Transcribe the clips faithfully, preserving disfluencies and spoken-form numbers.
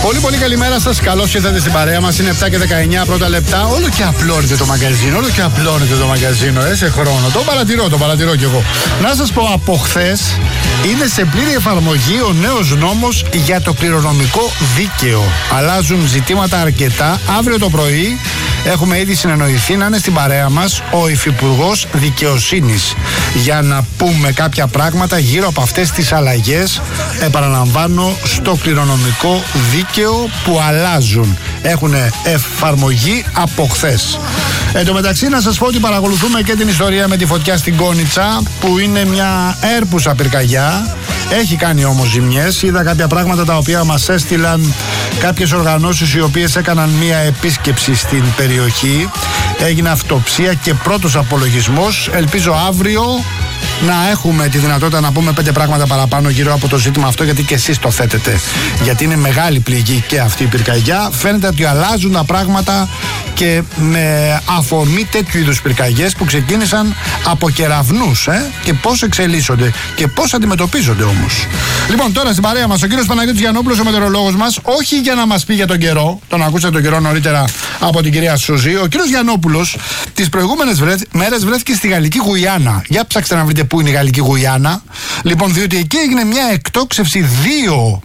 Πολύ πολύ καλημέρα σας, καλώς ήρθατε στην παρέα μας. Είναι επτά και δεκαεννιά πρώτα λεπτά. Όλο και απλώνεται το μαγκαζίνο, όλο και απλώνεται το μαγκαζίνο, ε, σε χρόνο. Το παρατηρώ, το παρατηρώ κι εγώ. Να σας πω, από χθες είναι σε πλήρη εφαρμογή ο νέος νόμος για το κληρονομικό δίκαιο. Αλλάζουν ζητήματα αρκετά. Αύριο το πρωί έχουμε ήδη συνεννοηθεί να είναι στην παρέα μας ο Υφυπουργός Δικαιοσύνης για να πούμε κάποια πράγματα γύρω από αυτές τις αλλαγές, επαναλαμβάνω, στο κληρονομικό δίκαιο που αλλάζουν. Έχουν εφαρμογή από χθες. Εν τω μεταξύ, να σας πω ότι παρακολουθούμε και την ιστορία με τη φωτιά στην Κόνιτσα, που είναι μια έρπουσα πυρκαγιά. Έχει κάνει όμως ζημιές. Είδα κάποια πράγματα τα οποία μας έστειλαν κάποιες οργανώσεις οι οποίες έκαναν μια επίσκεψη στην περιοχή. Έγινε αυτοψία και πρώτος απολογισμός. Ελπίζω αύριο να έχουμε τη δυνατότητα να πούμε πέντε πράγματα παραπάνω γύρω από το ζήτημα αυτό, γιατί και εσείς το θέτετε. Γιατί είναι μεγάλη πληγή και αυτή η πυρκαγιά. Φαίνεται ότι αλλάζουν τα πράγματα και με αφορμή τέτοιου είδους πυρκαγιές που ξεκίνησαν από κεραυνούς, ε, και πώς εξελίσσονται και πώς αντιμετωπίζονται όμως. Λοιπόν, τώρα στην παρέα μας ο κύριος Παναγιώτης Γιαννόπουλος, ο μετεωρολόγος μας, όχι για να μας πει για τον καιρό, τον ακούσατε τον καιρό νωρίτερα από την κυρία Σουζή. Ο κύριος Γιαννόπουλος τις προηγούμενες βρε... μέρες βρέθηκε στη Γαλλική Γουιάννα. Για ψάξτε να βρείτε πού είναι η Γαλλική Γουιάννα. Λοιπόν, διότι εκεί έγινε μια εκτόξευση δύο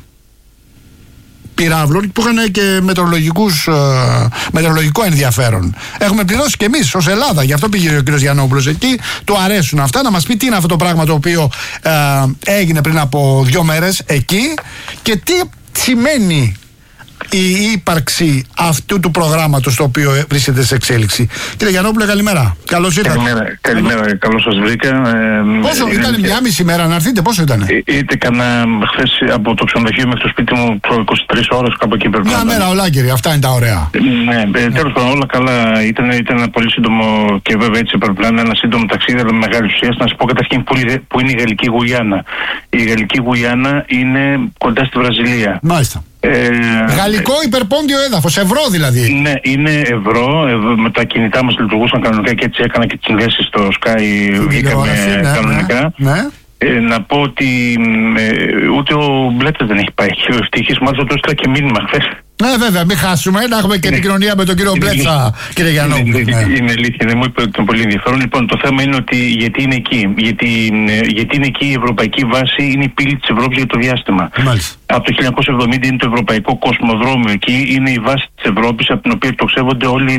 πυράβλων που είχαν και μετεωρολογικούς, ε, μετεωρολογικό ενδιαφέρον. Έχουμε πληρώσει κι εμείς ως Ελλάδα, γι' αυτό πήγε ο κ. Γιαννόπουλος εκεί. Του αρέσουν αυτά, να μας πει τι είναι αυτό το πράγμα το οποίο ε, έγινε πριν από δύο μέρες εκεί και τι σημαίνει η ύπαρξη αυτού του προγράμματος το οποίο βρίσκεται σε εξέλιξη. Κύριε Γιαννόπουλε, καλημέρα. Καλώς ήρθατε. Καλημέρα, καλημέρα. Καλώς σας βρήκα. Ε, πόσο ε, ήταν, ε, μια μισή μέρα να έρθετε, πόσο ήταν? Είτε κανένα χθες από το ξενοδοχείο μέχρι το σπίτι μου προ είκοσι τρεις ώρες, κάπου εκεί πρέπει να μια μέρα ολάκερη, αυτά είναι τα ωραία. Ναι, ε, τέλος πάντων, όλα καλά. Ήταν, ήταν ένα πολύ σύντομο και βέβαια έτσι έπρεπε να είναι ένα σύντομο ταξίδι, αλλά με μεγάλη ουσία. Να σας πω καταρχήν που είναι η Γαλλική Γουιάννα. Η Γαλλική Γουιάννα είναι κοντά στη Βραζιλία. Μάλιστα. Ε, Γαλλικό υπερπόντιο έδαφος, ευρώ δηλαδή. Ναι, είναι ευρώ. Ε, με τα κινητά μας λειτουργούσαν κανονικά και έτσι έκανα και τις συνδέσεις στο Sky. Βγήκαμε ναι, κανονικά. Ναι, ναι. Ε, να πω ότι ε, ούτε ο Μπλέτες δεν έχει πάει. Ο ευτυχής, μάλιστα το έστειλα και μήνυμα χθες. Ναι, βέβαια, μην χάσουμε. Να έχουμε και την κοινωνία με τον κύριο Μπλέτσα, κύριε Γιαννόπουλο. Είναι, ναι. είναι αλήθεια, δεν μου είπε ότι είναι πολύ ενδιαφέρον. Λοιπόν, το θέμα είναι ότι γιατί είναι εκεί. Γιατί, γιατί είναι εκεί η ευρωπαϊκή βάση, είναι η πύλη της Ευρώπης για το διάστημα. Μάλιστα. Από το χίλια εννιακόσια εβδομήντα είναι το ευρωπαϊκό κοσμοδρόμιο εκεί. Είναι η βάση της Ευρώπης, από την οποία εκτοξεύονται όλοι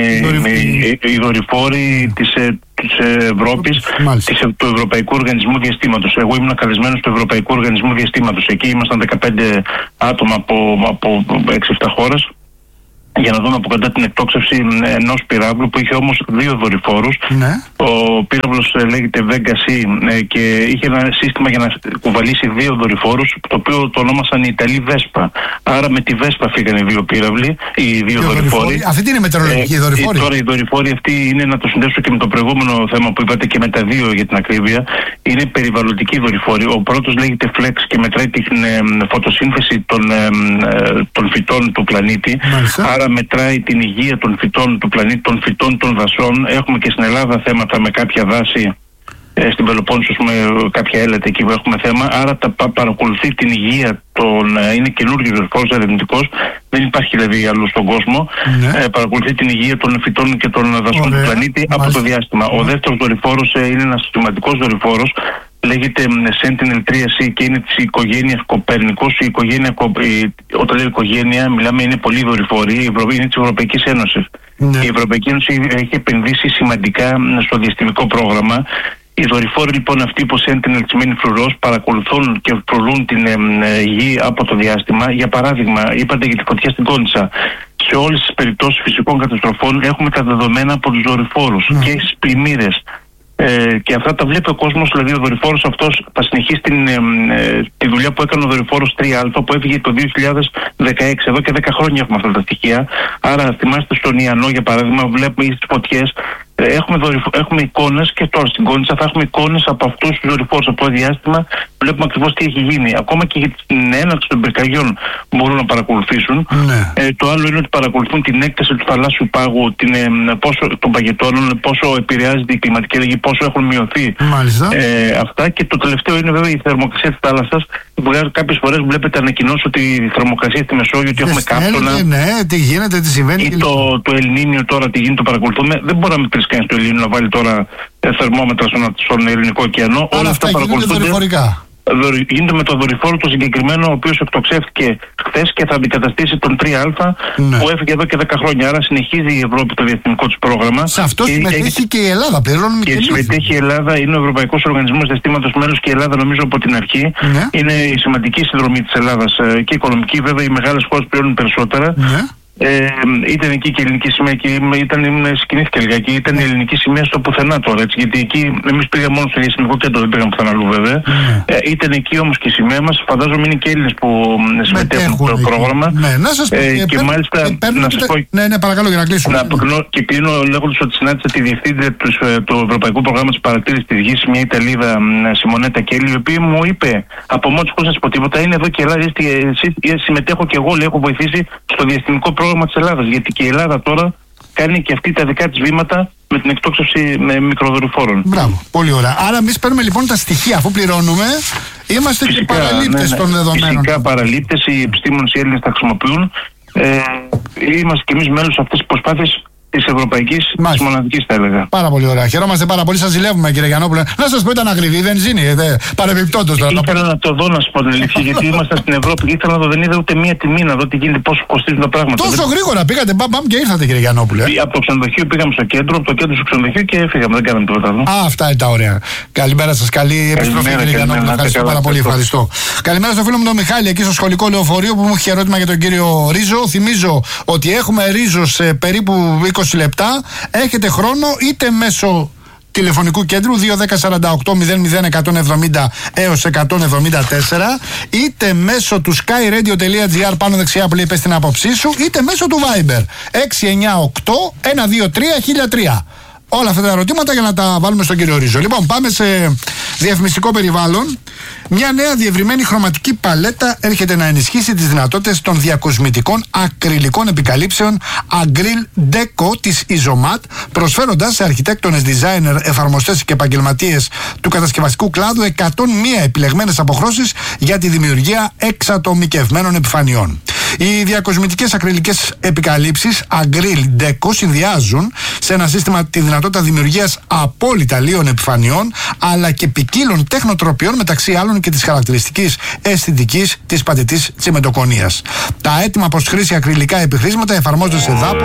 οι δορυφόροι της της Ευρώπης, της, του Ευρωπαϊκού Οργανισμού Διαστήματος. Εγώ ήμουν καλεσμένος του Ευρωπαϊκού Οργανισμού Διαστήματος. Εκεί ήμασταν δεκαπέντε άτομα από, από έξι εφτά χώρες για να δούμε από κοντά την εκτόξευση ενός πυράβλου που είχε όμως δύο δορυφόρους. Ναι. Ο πύραυλος λέγεται Vega C και είχε ένα σύστημα για να κουβαλήσει δύο δορυφόρους, το οποίο το ονόμασαν οι Ιταλοί Vespa. Άρα με τη Vespa φύγανε οι δύο πύραυλοι, οι δύο δορυφόροι. Αυτή είναι η μετεωρολογική ε, δορυφόρη. Τώρα οι δορυφόροι αυτοί είναι, να το συνδέσω και με το προηγούμενο θέμα που είπατε και με τα δύο για την ακρίβεια, είναι περιβαλλοντικοί δορυφόροι. Ο πρώτος λέγεται Flex και μετράει την ε, φωτοσύνθεση των, ε, των φυτών του πλανήτη. Μάλιστα. Άρα μετράει την υγεία των φυτών του πλανήτη, των φυτών των δασών. Έχουμε και στην Ελλάδα θέματα με κάποια δάση, ε, στην Πελοπόννησο με κάποια έλατα εκεί που έχουμε θέμα. Άρα τα, πα, παρακολουθεί την υγεία των, ε, είναι καινούργιος δορυφόρος ερευνητικός, δεν υπάρχει δηλαδή αλλού στον κόσμο. Ναι. Ε, παρακολουθεί την υγεία των φυτών και των δασών Ωραία. του πλανήτη Μάλιστα. από το διάστημα. Ναι. Ο δεύτερος δορυφόρος ε, είναι ένας σημαντικός δορυφόρος. Λέγεται Sentinel τρία C και είναι της οικογένειας Κοπέρνικος. Η οικογένεια, όταν λέει οικογένεια, μιλάμε, είναι πολύ δορυφόροι, είναι της Ευρωπαϊκής Ένωσης. Ναι. Η Ευρωπαϊκή Ένωση έχει επενδύσει σημαντικά στο διαστημικό πρόγραμμα. Οι δορυφόροι λοιπόν αυτοί που Sentinel σημαίνει φρουρός παρακολουθούν και φρουρούν την ε, ε, γη από το διάστημα. Για παράδειγμα, είπατε για τη φωτιά στην Κόνιτσα. Σε όλες τις περιπτώσεις φυσικών καταστροφών έχουμε τα δεδομένα από τους δορυφόρους ναι. και στις πλημμύρες. Ε, και αυτά τα βλέπει ο κόσμος, δηλαδή ο δορυφόρος αυτός θα συνεχίσει την, ε, ε, τη δουλειά που έκανε ο δορυφόρος τρία Α που έφυγε το δύο χιλιάδες δεκαέξι. Εδώ και δέκα χρόνια έχουμε αυτά τα στοιχεία. Άρα θυμάστε στον Ιαννό για παράδειγμα, βλέπουμε τις φωτιές, ε, έχουμε, δορυφο, έχουμε εικόνες και τώρα στην Κόνιτσα θα έχουμε εικόνες από αυτούς τους δορυφόρους από το διάστημα βλέπουμε ακριβώς τι έχει γίνει. Ακόμα και για την έναρξη των πυρκαγιών μπορούν να παρακολουθήσουν. Ναι. Ε, το άλλο είναι ότι παρακολουθούν την έκταση του θαλάσσιου πάγου, την, ε, πόσο, των παγετώνων, πόσο επηρεάζεται η κλιματική αλλαγή, πόσο έχουν μειωθεί ε, αυτά. Και το τελευταίο είναι βέβαια η θερμοκρασία της θάλασσας. Κάποιες φορές βλέπετε ανακοινώσει ότι η θερμοκρασία στη Μεσόγειο, ότι έχουμε κάψωνα. Ναι, τι γίνεται, τι συμβαίνει. Ή το, το Ελνίνιο τώρα, τι γίνεται, το παρακολουθούμε. Δεν μπορεί να μετρήσει κανείς το Ελνίνιο να βάλει τώρα ε, θερμόμετρα στον, στον Ελληνικό ωκεανό. Όλα αυτά παρακολουθούνται δορυφορικά. Γίνεται με το δορυφόρο το συγκεκριμένο, ο οποίος εκτοξεύτηκε χθες και θα αντικαταστήσει τον τρία α, ναι, που έφυγε εδώ και δέκα χρόνια. Άρα συνεχίζει η Ευρώπη το διαστημικό της πρόγραμμα. Σε αυτό και συμμετέχει και η Ελλάδα, πληρώνουμε και, και συμμετέχει η Ελλάδα, είναι ο Ευρωπαϊκός Οργανισμός Διαστήματος μέλος και η Ελλάδα, νομίζω από την αρχή. Ναι. Είναι η σημαντική συνδρομή της Ελλάδας και οικονομική. Βέβαια, οι μεγάλες χώρες πληρώνουν περισσότερα. Ναι. Ε, ήταν εκεί και η ελληνική σημαία και ήταν, συγκινήθηκε λιγάκι, ήταν η ελληνική σημαία στο πουθενά τώρα, έτσι, γιατί εκεί εμείς πήγαμε μόνο στο διαστημικό κέντρο, δεν πήγαμε πουθενά αλλού βέβαια. Mm. Ε, ήταν εκεί όμως και η σημαία μας, φαντάζομαι είναι και Έλληνες που συμμετέχουν στο πρόγραμμα. Ναι, να σας πω, ε, και, και μάλιστα ε, να σας πω, ναι, ναι, παρακαλώ για να κλείσουμε. Να κλείνω, και κλείνω λέγοντας ότι συνάντησα τη διευθύντρια του, του Ευρωπαϊκού Προγράμματος Παρατήρησης της Γης, μια Ιταλίδα, Σιμονέτα Κέλλη, η οποία μου είπε από μόνη χωρίς να σας πω τίποτα, είναι εδώ και Ελλάδα, συμμετέχω και εγώ, λέει, έχω βοηθήσει στο διαστημικό πρόγραμμα της Ελλάδας. Γιατί και η Ελλάδα τώρα κάνει και αυτή τα δικά της βήματα με την εκτόξευση με μικροδορυφόρων. Μπράβο, πολύ ωραία. Άρα, εμείς παίρνουμε λοιπόν τα στοιχεία, αφού πληρώνουμε, είμαστε φυσικά, και παραλήπτες ναι, ναι, των δεδομένων. Φυσικά παραλήπτες, οι επιστήμονες οι Έλληνες τα χρησιμοποιούν. Ε, είμαστε κι εμείς μέλος αυτής της προσπάθειας της Ευρωπαϊκής, της μοναδικής, θα έλεγα. Πάρα πολύ ωραία. Χαιρόμαστε πάρα πολύ. Σας ζηλεύουμε, κύριε Γιαννόπουλε. Να σας πω, ήταν ακριβή η βενζίνη. Παρεμπιπτόντως τώρα. Ήθελα να το δω, να σου πω την αλήθεια, γιατί ήμασταν στην Ευρώπη και ήθελα να δω, δεν είδα ούτε μία τιμή να δω τι γίνεται, πόσο κοστίζουν τα πράγματα. Τόσο γρήγορα πήγατε, μπαμ, μπαμ και ήρθατε, κύριε Γιαννόπουλε. Από το ξενοδοχείο πήγαμε στο κέντρο, από το κέντρο στο ξενοδοχείο και φύγαμε. Δεν κάναμε τίποτα άλλο. Α, αυτά είναι τα ωραία. Καλημέρα σας, καλή επιστροφή, κύριε Γιαννόπουλε. Ευχαριστώ πάρα πολύ. Ευχαριστώ. Καλημέρα στο φίλο μου τον Μιχάλη, εκεί στο σχολικό λεωφορείο, που μου είχε ερώτημα για τον κύριο Ρίζο. Θυμίζω ότι έχουμε Ρίζο σε περίπου είκοσι λεπτά. Έχετε χρόνο είτε μέσω τηλεφωνικού κέντρου δύο ένα μηδέν τέσσερα οκτώ μηδέν μηδέν εκατόν εβδομήντα έως εκατόν εβδομήντα τέσσερα, είτε μέσω του skyradio.gr πάνω δεξιά που λέει πες την άποψή σου, είτε μέσω του Viber έξι εννιά οκτώ ένα δύο τρία χίλια τρία. Όλα αυτά τα ερωτήματα για να τα βάλουμε στον κύριο Ρίζο. Λοιπόν, πάμε σε διαφημιστικό περιβάλλον. Μια νέα διευρυμένη χρωματική παλέτα έρχεται να ενισχύσει τις δυνατότητες των διακοσμητικών ακριλικών επικαλύψεων Agril Deco της Isomat, προσφέροντας σε αρχιτέκτονες, designer, εφαρμοστές και επαγγελματίες του κατασκευαστικού κλάδου εκατόν μία επιλεγμένες αποχρώσεις για τη δημιουργία εξατομικευμένων επιφανειών. Οι διακοσμητικές ακριλικές επικαλύψεις Agril Deco συνδυάζουν σε ένα σύστημα τη δυνατότητα δημιουργίας απόλυτα λίων επιφανειών, αλλά και ποικίλων τεχνοτροπιών, μεταξύ άλλων και της χαρακτηριστικής αισθητικής της πατητής τσιμεντοκονίας. Τα έτοιμα προς χρήση ακριλικά επιχρήσματα εφαρμόζονται σε δάπο.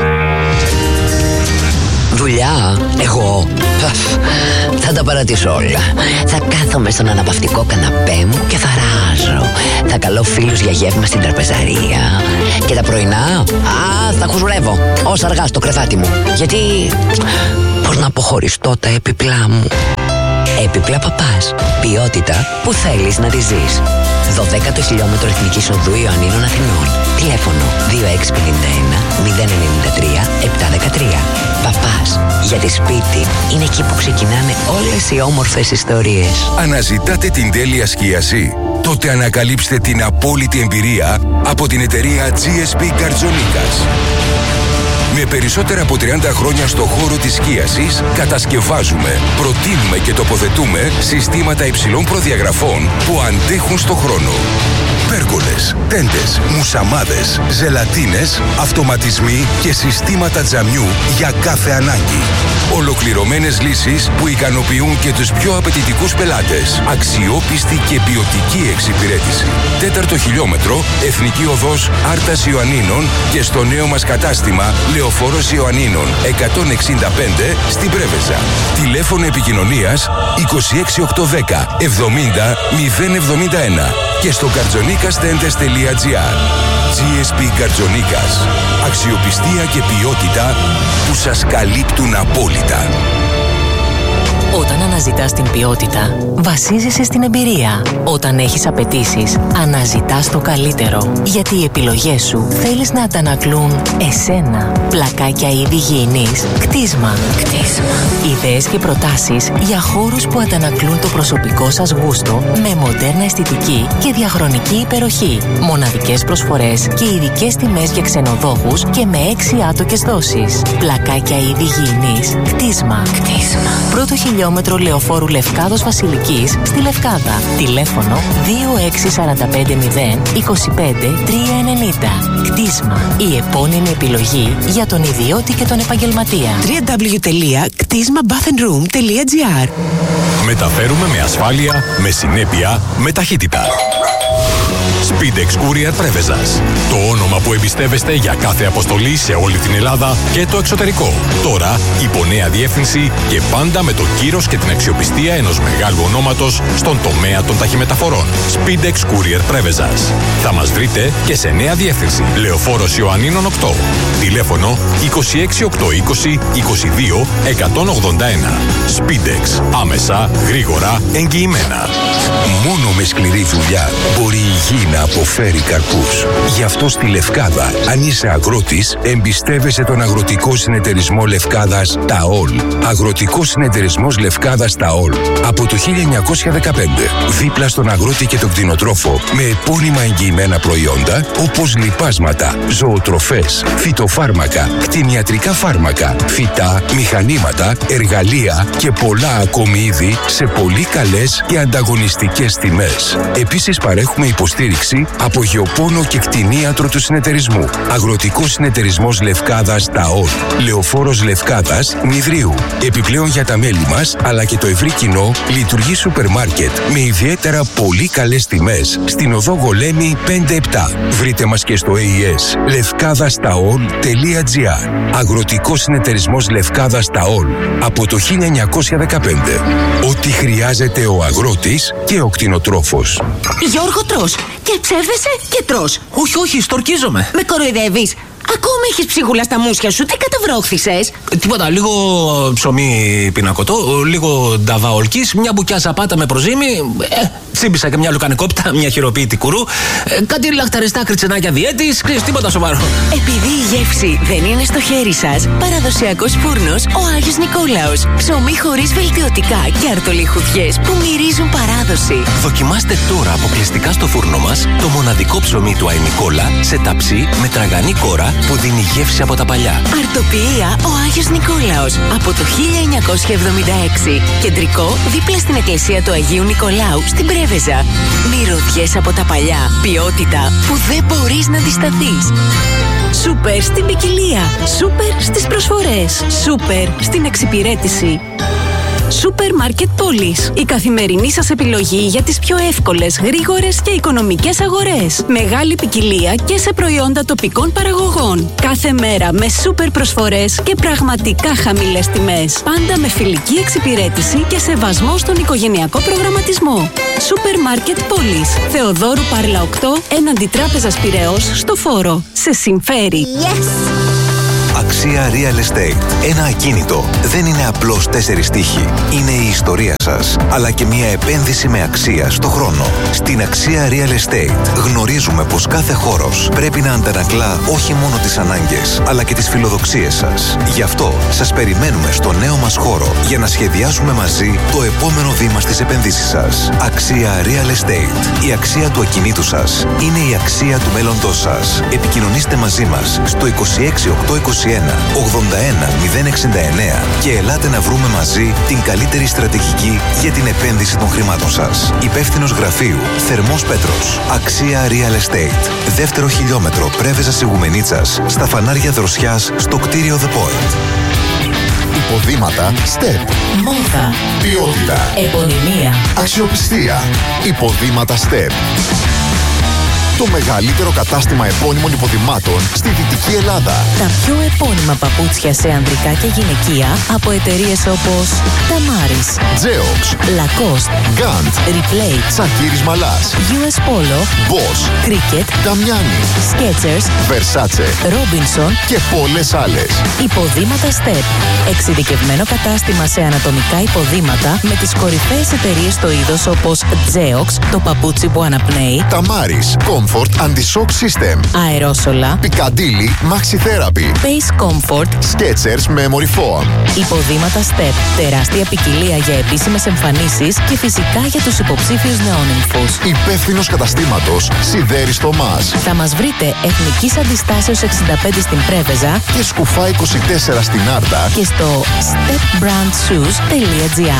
Δουλειά, εγώ θα τα παρατήσω όλα. Θα κάθομαι στον αναπαυτικό καναπέ μου και θα ράζω. Θα καλώ φίλους για γεύμα στην τραπεζαρία. Και τα πρωινά, α, θα χουζουρεύω όσα αργά στο κρεβάτι μου. Γιατί, πώς να αποχωριστώ τα έπιπλά μου. Έπιπλα Παπάς. Ποιότητα που θέλεις να τη ζεις. δωδέκατο χιλιόμετρο Εθνικής Οδού Ιωαννίνων Αθηνών. Τηλέφωνο δύο έξι πέντε ένα μηδέν εννιά τρία επτά ένα τρία. Παπάς. Γιατί σπίτι είναι εκεί που ξεκινάνε όλες οι όμορφες ιστορίες. Αναζητάτε την τέλεια σκίαση? Τότε ανακαλύψτε την απόλυτη εμπειρία από την εταιρεία τζι ες πι Καρτζονίκας. Με περισσότερα από τριάντα χρόνια στο χώρο της σκίασης, κατασκευάζουμε, προτείνουμε και τοποθετούμε συστήματα υψηλών προδιαγραφών που αντέχουν στο χρόνο. Πέργολες, τέντες, μουσαμάδες, ζελατίνες, αυτοματισμοί και συστήματα τζαμιού για κάθε ανάγκη. Ολοκληρωμένες λύσεις που ικανοποιούν και τους πιο απαιτητικούς πελάτες. Αξιόπιστη και ποιοτική εξυπηρέτηση. Τέταρτο χιλιόμετρο, Εθνική Οδός Άρτας Ιωαννίνων και στο νέο μας κατάστημα Λεωφόρος Ιωαννίνων εκατόν εξήντα πέντε στην Πρέβεζα. Τηλέφωνο επικοινωνίας είκοσι έξι οκτακόσια δέκα εβδομήντα μηδέν εβδομήντα ένα και στο καρτζονίκας τέντες τελεία τζι άρ. τζι ες πι Καρτζονίκας. Αξιοπιστία και ποιότητα που σας καλύπτουν απόλυτα. Όταν αναζητάς την ποιότητα, βασίζεσαι στην εμπειρία. Όταν έχεις απαιτήσεις, αναζητάς το καλύτερο. Γιατί οι επιλογές σου θέλεις να αντανακλούν εσένα. Πλακάκια είδη υγιεινής. Κτίσμα. Κτίσμα. Ιδέες και προτάσεις για χώρους που αντανακλούν το προσωπικό σας γούστο με μοντέρνα αισθητική και διαχρονική υπεροχή. Μοναδικές προσφορές και ειδικές τιμές για ξενοδόχους και με έξι άτοκες δόσεις. Πλακάκια είδη υγιεινής. Κτίσμα. Κτίσμα. Πρώτο χιλιόμετρο Λεωφόρου Λευκάδος Βασιλικής στη Λευκάδα. Τηλέφωνο δύο έξι τέσσερα πέντε μηδέν είκοσι πέντε τριακόσια ενενήντα. Κτίσμα. Η επώνυμη επιλογή για τον ιδιώτη και τον επαγγελματία. double-u double-u double-u τελεία κτίσμα bath and room τελεία τζι άρ. Μεταφέρουμε με ασφάλεια, με συνέπεια, με ταχύτητα. Speedex Courier Πρέβεζας. Το όνομα που εμπιστεύεστε για κάθε αποστολή σε όλη την Ελλάδα και το εξωτερικό. Τώρα υπό νέα διεύθυνση και πάντα με το κύρος και την αξιοπιστία ενός μεγάλου ονόματος στον τομέα των ταχυμεταφορών. Speedex Courier Πρέβεζας. Θα μας βρείτε και σε νέα διεύθυνση. Λεωφόρος Ιωαννίνων οκτώ. Τηλέφωνο είκοσι έξι οκτακόσια είκοσι είκοσι δύο εκατόν ογδόντα ένα. Speedex. Άμεσα, γρήγορα, εγγυημένα. Μόνο με σκληρή δουλειά μπορεί η γη να αποφέρει καρπούς. Γι' αυτό στη Λευκάδα, αν είσαι αγρότης, εμπιστεύεσαι τον Αγροτικό Συνεταιρισμό Λευκάδας ΤΑΟΛ. Αγροτικός Συνεταιρισμός Λευκάδας ΤΑΟΛ. Από το χίλια εννιακόσια δεκαπέντε. Δίπλα στον αγρότη και τον κτηνοτρόφο με επώνυμα εγγυημένα προϊόντα όπως λιπάσματα, ζωοτροφές, φυτοφάρμακα, κτηνιατρικά φάρμακα, φυτά, μηχανήματα, εργαλεία και πολλά ακόμη είδη σε πολύ καλές και ανταγωνιστικές τιμές. Επίσης παρέχουμε υποστήριξη από γεωπόνο και κτηνίατρο του συνεταιρισμού. Αγροτικός Συνεταιρισμός Λευκάδας ΤΑΟΛ. Λεωφόρος Λευκάδας Νηδρίου. Επιπλέον για τα μέλη μας αλλά και το ευρύ κοινό λειτουργεί σούπερ μάρκετ με ιδιαίτερα πολύ καλές τιμές στην οδό Γολέμη πέντε επτά. Βρείτε μας και στο έι ι ες λευκάδας ταολ τελεία τζι άρ. Αγροτικός Συνεταιρισμός Λευκάδας ΤΑΟΛ. Από το χίλια εννιακόσια δεκαπέντε. Ό,τι χρειάζεται ο αγρότης και ο κτηνοτρόφος. Γιώργο, τρως και ψεύδεσαι και τρως. Όχι, όχι, στορκίζομαι. Με κοροϊδεύεις. Ακόμα έχεις ψίχουλα στα μουσια σου. Τι καταβρόχθησες? Τίποτα, λίγο ψωμί πινακωτό, λίγο νταβαολκής, μια μπουκιά ζαπάτα με προζύμι. Ε, τσίμπησα και μια λουκανικόπιτα, μια χειροποίητη κουρού. Ε, κάτι λαχταριστά κριτσενάκια διέτης, ξέρεις, τίποτα σοβαρό. Επειδή η γεύση δεν είναι στο χέρι σας, παραδοσιακός φούρνος ο Άγιος Νικόλαος. Ψωμί χωρίς βελτιωτικά και αρτολιχουδιές που μυρίζουν παράδοση. Δοκιμάστε τώρα αποκλειστικά στο φούρνο μας το μοναδικό ψωμί του Άι Νικόλα σε ταψί με τραγανή κόρα που δίνει γεύση από τα παλιά. Αρτοποιία ο Άγιος Νικόλαος από το χίλια εννιακόσια εβδομήντα έξι. Κεντρικό δίπλα στην εκκλησία του Αγίου Νικολάου στην Πρέβεζα. Μυρωδιές από τα παλιά. Ποιότητα που δεν μπορείς να αντισταθείς. Σούπερ στην ποικιλία. Σούπερ στις προσφορές. Σούπερ στην εξυπηρέτηση. Σούπερ Μάρκετ Πόλης. Η καθημερινή σας επιλογή για τις πιο εύκολες, γρήγορες και οικονομικές αγορές. Μεγάλη ποικιλία και σε προϊόντα τοπικών παραγωγών. Κάθε μέρα με σούπερ προσφορές και πραγματικά χαμηλές τιμές. Πάντα με φιλική εξυπηρέτηση και σεβασμό στον οικογενειακό προγραμματισμό. Σούπερ Μάρκετ Πόλης. Θεοδόρου Πάρλα οκτώ, έναντι Τράπεζας Πειραιώς, στο Φόρο. Σε συμφέρει. Yes! Αξία Real Estate. Ένα ακίνητο δεν είναι απλώς τέσσερις τείχη. Είναι η ιστορία σας, αλλά και μια επένδυση με αξία στο χρόνο. Στην Αξία Real Estate γνωρίζουμε πως κάθε χώρος πρέπει να αντανακλά όχι μόνο τις ανάγκες, αλλά και τις φιλοδοξίες σας. Γι' αυτό σας περιμένουμε στο νέο μας χώρο για να σχεδιάσουμε μαζί το επόμενο βήμα στις επενδύσεις σας. Αξία Real Estate. Η αξία του ακινήτου σας είναι η αξία του μέλλοντός σας. Επικοινωνήστε μαζί μας στο είκοσι έξι οκτακόσια είκοσι ένα ογδόντα ένα μηδέν εξήντα εννέα και ελάτε να βρούμε μαζί την καλύτερη στρατηγική για την επένδυση των χρημάτων σας. Υπεύθυνος γραφείου Θερμός Πέτρος. Αξία Real Estate. Δεύτερο χιλιόμετρο Πρέβεζας Ιγουμενίτσας στα φανάρια δροσιάς στο κτίριο The Point. Υποδήματα Step. Μόδα. Ποιότητα. Επωνυμία. Αξιοπιστία. Υποδήματα Step. Το μεγαλύτερο κατάστημα επώνυμων υποδημάτων στη Δυτική Ελλάδα. Τα πιο επώνυμα παπούτσια σε ανδρικά και γυναικεία από εταιρείες όπως Tamaris, Geox, Lacoste, Gant, Replay, Τσακίρις Μαλάς, γιου ες Polo, Bosch, Cricket, Damiani, Skechers, Versace Robinson και πολλές άλλες. Υποδήματα Step. Εξειδικευμένο κατάστημα σε ανατομικά υποδήματα με τις κορυφαίες εταιρείες στο είδος όπως Geox, το παπούτσι που αναπνέει, Tamaris, Comfort Anti-Shock System, αερόσολα, Piccadilly Maxi Therapy, Pace Comfort, Skechers Memory Foam. Υποδήματα Step. Τεράστια ποικιλία για επίσημες εμφανίσεις και φυσικά για τους υποψήφιους νεόνυμφους. Υπεύθυνος καταστήματος Σιδέρης Θωμάς. Θα μας βρείτε Εθνικής Αντιστάσεως εξήντα πέντε στην Πρέβεζα και Σκουφά είκοσι τέσσερα στην Άρτα και στο step brand shoes τελεία gr.